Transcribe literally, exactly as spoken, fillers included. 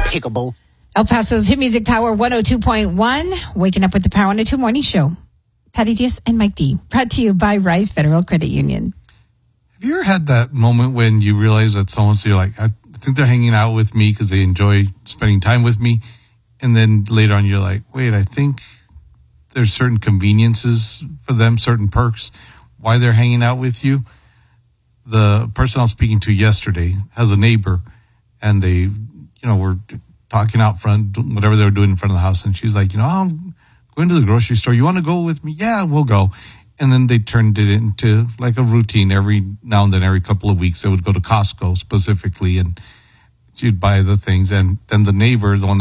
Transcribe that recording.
Pickable. El Paso's Hit Music Power one oh two point one. Waking up with the Power one oh two Morning Show. Patty Diaz and Mike D. Brought to you by Rise Federal Credit Union. Have you ever had that moment when you realize that someone's, you're like, I think they're hanging out with me because they enjoy spending time with me. And then later on, you're like, wait, I think there's certain conveniences for them, certain perks, why they're hanging out with you. The person I was speaking to yesterday has a neighbor, and they, you know, were talking out front, whatever they were doing in front of the house. And she's like, you know, I'm going to the grocery store. You want to go with me? Yeah, we'll go. And then they turned it into like a routine. Every now and then, every couple of weeks, they would go to Costco specifically, and she'd buy the things. And then the neighbor, the one